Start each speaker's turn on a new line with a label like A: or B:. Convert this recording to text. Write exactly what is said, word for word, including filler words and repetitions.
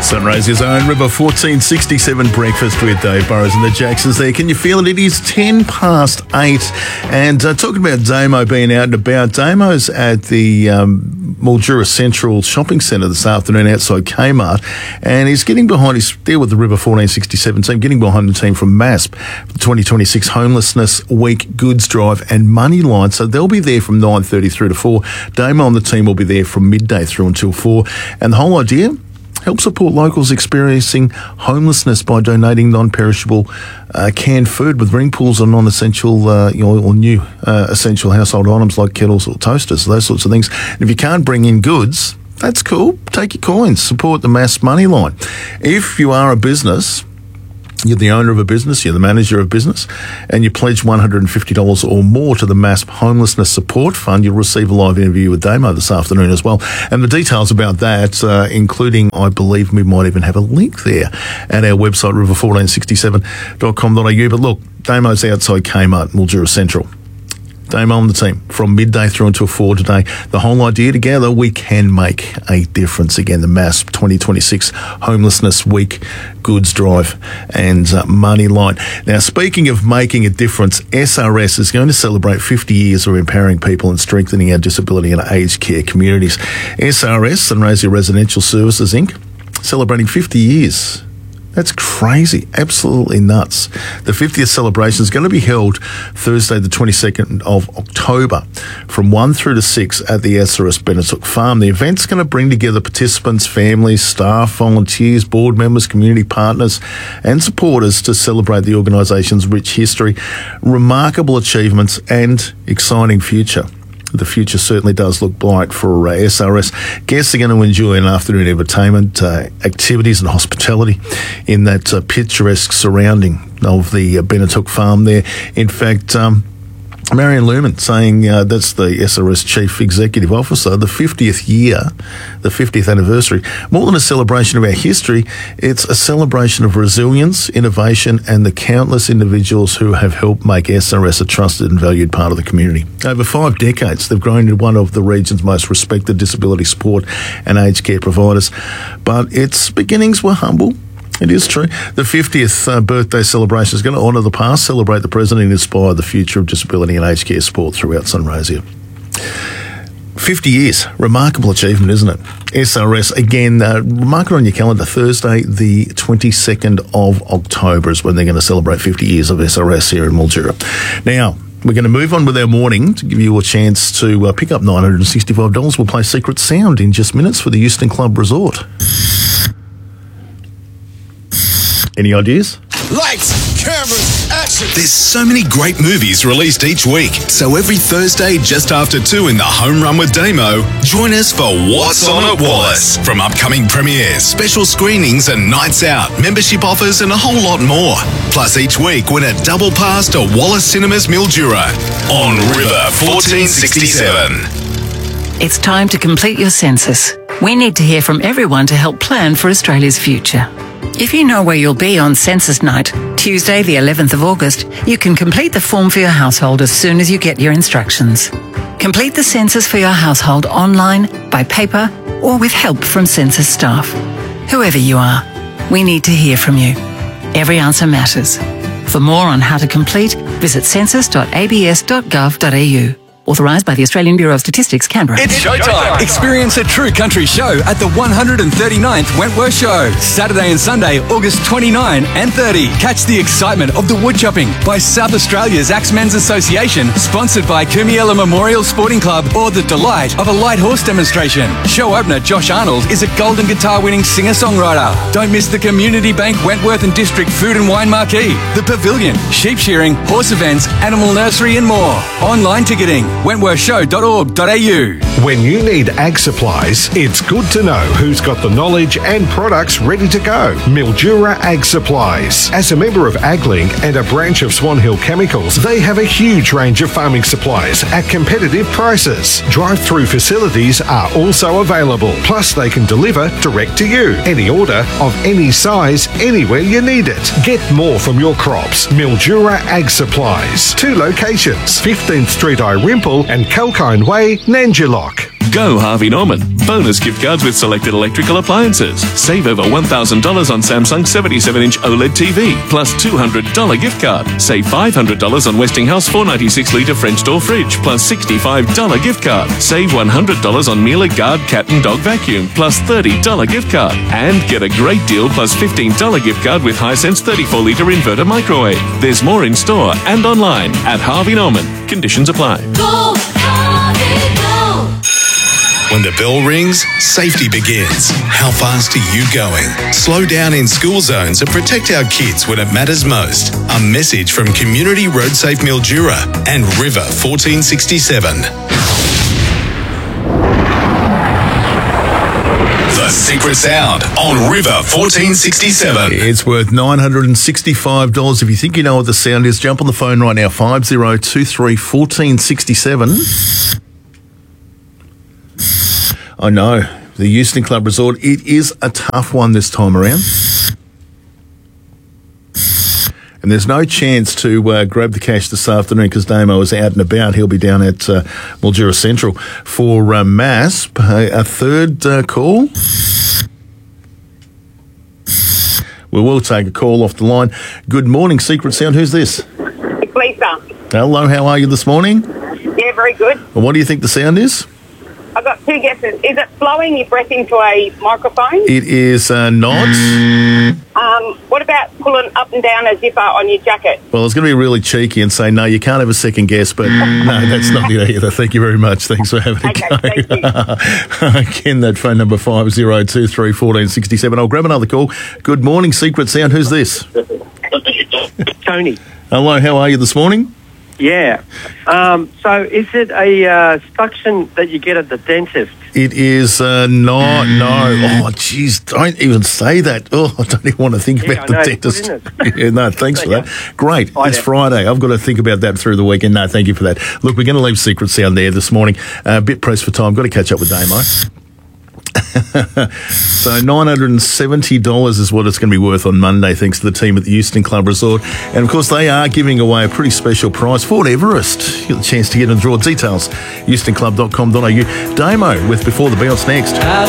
A: Sunrise's own River fourteen sixty-seven breakfast with Dave Burrows and the Jacksons there. Can you feel it? It is ten past eight. And uh, talking about Damo being out and about, Damo's at the um, Mildura Central Shopping Centre this afternoon outside Kmart. And he's getting behind, he's there with the River fourteen sixty-seven team, getting behind the team from M A S P for the twenty twenty-six Homelessness Week Goods Drive and Money Line. So they'll be there from nine thirty through to four. Damo and the team will be there from midday through until four. And the whole idea? Help support locals experiencing homelessness by donating non-perishable uh, canned food with ring pools on non-essential uh, you know, or new uh, essential household items like kettles or toasters, those sorts of things. And if you can't bring in goods, that's cool. Take your coins. Support the M A S Money Line. If you are a business, you're the owner of a business, you're the manager of business, and you pledge one hundred fifty dollars or more to the M A S P Homelessness Support Fund, you'll receive a live interview with Damo this afternoon as well. And the details about that, uh, including, I believe we might even have a link there at our website, river fourteen sixty-seven dot com dot a u. But look, Damo's outside Kmart, Mildura Central. Damo on the team from midday through until four today. The whole idea together, we can make a difference. Again, the M A S P twenty twenty-six Homelessness Week Goods Drive and uh, Money Line. Now, speaking of making a difference, S R S is going to celebrate fifty years of empowering people and strengthening our disability and aged care communities. S R S, Sunraysia Residential Services Incorporated, celebrating fifty years. That's crazy. Absolutely nuts. The fiftieth celebration is going to be held Thursday, the twenty-second of October from one through to six at the S R S Benetook Farm. The event's going to bring together participants, families, staff, volunteers, board members, community partners and supporters to celebrate the organisation's rich history, remarkable achievements and exciting future. The future certainly does look bright for uh, S R S. Guests are going to enjoy an afternoon entertainment, uh, activities and hospitality in that uh, picturesque surrounding of the uh, Benetook Farm there. In fact, um, Marion Lumen saying uh, that's the S R S Chief Executive Officer, the fiftieth year, the fiftieth anniversary, more than a celebration of our history, it's a celebration of resilience, innovation and the countless individuals who have helped make S R S a trusted and valued part of the community. Over five decades, they've grown into one of the region's most respected disability support and aged care providers, but its beginnings were humble. It is true. The fiftieth uh, birthday celebration is going to honour the past, celebrate the present and inspire the future of disability and aged care support throughout Sunraysia. fifty years. Remarkable achievement, isn't it? S R S, again, uh, mark it on your calendar. Thursday, the twenty-second of October is when they're going to celebrate fifty years of S R S here in Mildura. Now, we're going to move on with our morning to give you a chance to uh, pick up nine hundred sixty-five dollars. We'll play Secret Sound in just minutes for the Euston Club Resort. Any ideas?
B: Lights, cameras, action!
C: There's so many great movies released each week. So every Thursday, just after two in the Home Run with Damo, join us for What's On at Wallace. From upcoming premieres, special screenings and nights out, membership offers and a whole lot more. Plus each week, win a double pass to Wallace Cinemas Mildura on River fourteen sixty-seven.
D: It's time to complete your census. We need to hear from everyone to help plan for Australia's future. If you know where you'll be on Census Night, Tuesday the eleventh of August, you can complete the form for your household as soon as you get your instructions. Complete the census for your household online, by paper, or with help from census staff. Whoever you are, we need to hear from you. Every answer matters. For more on how to complete, visit census dot a b s dot gov dot a u. Authorised by the Australian Bureau of Statistics, Canberra.
E: It's showtime! Experience a true country show at the one hundred thirty-ninth Wentworth Show. Saturday and Sunday, August twenty-ninth and thirtieth. Catch the excitement of the woodchopping by South Australia's Axemen's Association, sponsored by Kumiela Memorial Sporting Club, or the delight of a light horse demonstration. Show opener Josh Arnold is a Golden Guitar-winning singer-songwriter. Don't miss the Community Bank Wentworth and District Food and Wine Marquee, the Pavilion, sheep shearing, horse events, animal nursery and more. Online ticketing, wentworth show dot org dot a u.
F: When you need ag supplies, it's good to know who's got the knowledge and products ready to go. Mildura Ag Supplies. As a member of AgLink and a branch of Swan Hill Chemicals, they have a huge range of farming supplies at competitive prices. Drive-through facilities are also available. Plus, they can deliver direct to you. Any order of any size, anywhere you need it. Get more from your crops. Mildura Ag Supplies. Two locations, fifteenth Street, Irimple and Kalkine Way, Nanjilock.
G: Go Harvey Norman. Bonus gift cards with selected electrical appliances. Save over one thousand dollars on Samsung seventy-seven inch OLED T V, plus two hundred dollars gift card. Save five hundred dollars on Westinghouse four ninety-six litre French door fridge, plus sixty-five dollars gift card. Save one hundred dollars on Miele Guard cat and dog vacuum, plus thirty dollars gift card. And get a great deal plus fifteen dollars gift card with Hisense thirty-four litre inverter microwave. There's more in store and online at Harvey Norman. Conditions apply.
H: Go, Harvey, go.
C: When the bell rings, safety begins. How fast are you going? Slow down in school zones and protect our kids when it matters most. A message from Community Road Safe Mildura and River fourteen sixty-seven. The Secret Sound on River fourteen sixty-seven.
A: It's worth nine hundred sixty-five dollars. If you think you know what the sound is, jump on the phone right now, five oh two three, one four six seven. I know, the Euston Club Resort, it is a tough one this time around. And there's no chance to uh, grab the cash this afternoon because Damo is out and about. He'll be down at uh, Mildura Central for uh, Mass. A third uh, call. We will take a call off the line. Good morning, Secret Sound. Who's this?
I: It's Lisa.
A: Hello, how are you this morning?
I: Yeah, very good.
A: Well, what do you think the sound is?
I: I've got two guesses. Is it blowing your breath into a microphone?
A: It is uh, not.
I: Um, what about pulling up and down a zipper on your jacket?
A: Well, it's going to be really cheeky and say, no, you can't have a second guess, but no, that's not it either. Thank you very much. Thanks for having
I: Okay,
A: a go.
I: thank you.
A: Again, that phone number five oh two three, one four six seven. I'll grab another call. Good morning, Secret Sound. Who's this?
J: Tony.
A: Hello, how are you this morning?
J: Yeah. Um, so is it a uh, suction that you get at the dentist?
A: It is uh, not, no. Oh, jeez, don't even say that. Oh, I don't even want to think
J: Yeah,
A: about
J: I
A: the
J: know,
A: dentist.
J: isn't it?
A: Yeah, no, thanks for that. Great.
J: Bye
A: It's
J: now.
A: Friday. I've got to think about that through the weekend. No, thank you for that. Look, we're going to leave Secret Sound there this morning. A uh, bit pressed for time. Got to catch up with Damo. So nine hundred seventy dollars is what it's going to be worth on Monday, thanks to the team at the Euston Club Resort. And, of course, they are giving away a pretty special prize. Ford Everest. You get a chance to get in the draw. Details, euston club dot com dot a u. Damo with Before the Bounce next.